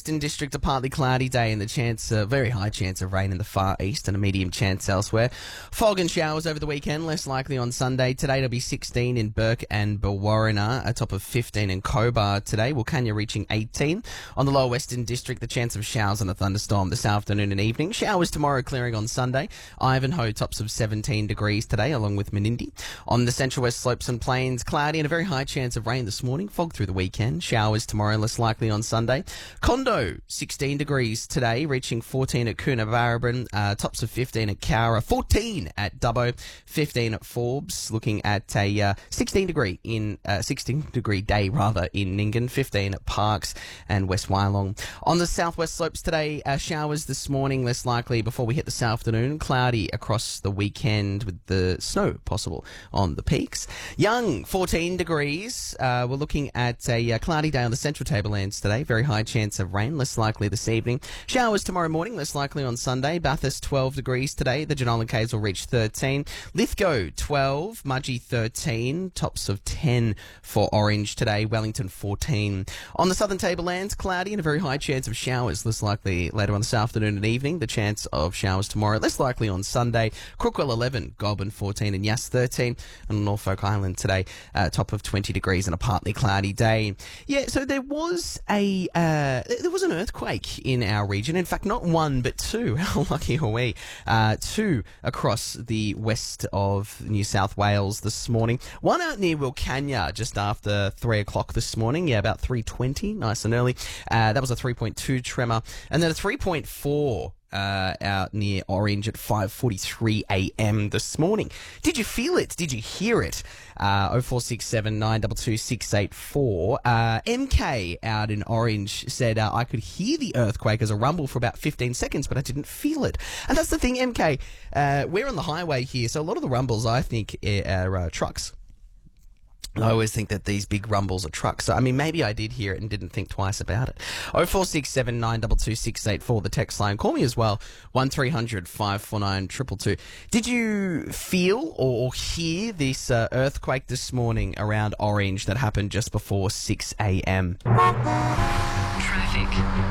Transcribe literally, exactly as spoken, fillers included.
Western District, a partly cloudy day and the chance, a very high chance of rain in the far east and a medium chance elsewhere. Fog and showers over the weekend, less likely on Sunday. Today it'll be sixteen in Burke and Brewarrina, a top of fifteen in Cobar today. Wilcannia reaching eighteen. On the lower Western District, the chance of showers and a thunderstorm this afternoon and evening. Showers tomorrow, clearing on Sunday. Ivanhoe tops of seventeen degrees today, along with Menindee. On the central west slopes and plains, cloudy and a very high chance of rain this morning. Fog through the weekend. Showers tomorrow, less likely on Sunday. Condo, sixteen degrees today, reaching fourteen at Coonabarabran, uh, tops of fifteen at Cowra, fourteen at Dubbo, fifteen at Forbes, looking at a uh, sixteen degree in uh, sixteen degree day rather in Nyngan, fifteen at Parkes and West Wyalong. On the southwest slopes today, uh, showers this morning, less likely before we hit this afternoon. Cloudy across the weekend with the snow possible on the peaks. Young, fourteen degrees. Uh, we're looking at a uh, cloudy day on the central tablelands today. Very high chance of rain, less likely this evening. Showers tomorrow morning, less likely on Sunday. Bathurst, twelve degrees today. The Jenolan Caves will reach thirteen. Lithgow, twelve. Mudgee, thirteen. Tops of ten for Orange today. Wellington, fourteen. On the southern tablelands, cloudy and a very high chance of showers, less likely later on this afternoon and evening. The chance of showers tomorrow, less likely on Sunday. Crookwell, eleven. Goulburn, fourteen. And Yass, thirteen. And on Norfolk Island today, uh, top of twenty degrees and a partly cloudy day. Yeah, so there was a uh, there was an earthquake in our region. In fact, not one but two. How lucky are we? Uh, two across the west of New South Wales this morning. One out near Wilcannia just after three o'clock this morning. Yeah, about three twenty, nice and early. Uh, that was a three point two tremor, and then a three point four. Uh, out near Orange at five forty-three a.m. this morning. Did you feel it? Did you hear it? Uh, oh four six seven nine two two six eight four. Uh, M K out in Orange said, uh, I could hear the earthquake as a rumble for about fifteen seconds, but I didn't feel it. And that's the thing, M K. Uh, we're on the highway here, so a lot of the rumbles, I think, are uh, trucks. I always think that these big rumbles are trucks. So, I mean, maybe I did hear it and didn't think twice about it. oh four six seven nine two two six eight four, the text line. Call me as well, one three hundred five four nine two two two. Did you feel or hear this uh, earthquake this morning around Orange that happened just before six a.m? Traffic.